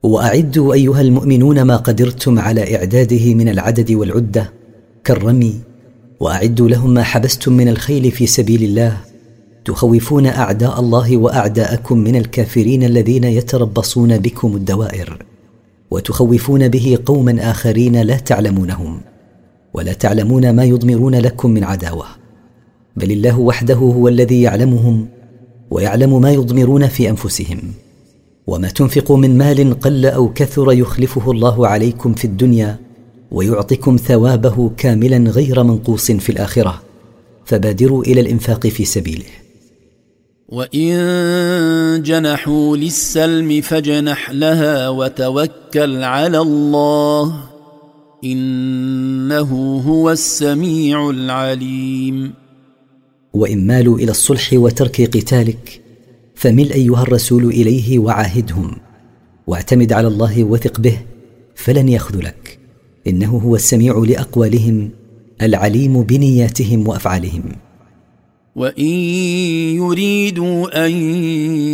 وأعدوا أيها المؤمنون ما قدرتم على إعداده من العدد والعدة كالرمي، وأعدوا لهم ما حبستم من الخيل في سبيل الله، تخوفون أعداء الله وأعداءكم من الكافرين الذين يتربصون بكم الدوائر، وتخوفون به قوما آخرين لا تعلمونهم، ولا تعلمون ما يضمرون لكم من عداوة، بل الله وحده هو الذي يعلمهم ويعلم ما يضمرون في أنفسهم. وما تنفقوا من مال قل أو كثر يخلفه الله عليكم في الدنيا ويعطيكم ثوابه كاملا غير منقوص في الآخرة، فبادروا إلى الإنفاق في سبيله. وإن جنحوا للسلم فاجنح لها وتوكل على الله إنه هو السميع العليم. وإن مالوا إلى الصلح وترك قتالك فمل أيها الرسول إليه وعاهدهم، واعتمد على الله وثق به فلن يخذلك، إنه هو السميع لأقوالهم العليم بنياتهم وأفعالهم. وإن يريدوا أن